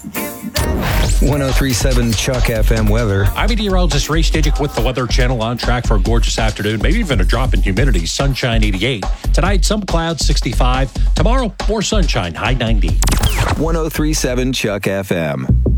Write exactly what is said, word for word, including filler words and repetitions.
one oh three point seven Chuck F M weather. I'm meteorologist Ray Stajic with the Weather Channel, on track for a gorgeous afternoon, maybe even a drop in humidity. Sunshine eighty-eight. Tonight, some clouds sixty-five. Tomorrow, more sunshine, high ninety. one oh three point seven Chuck F M.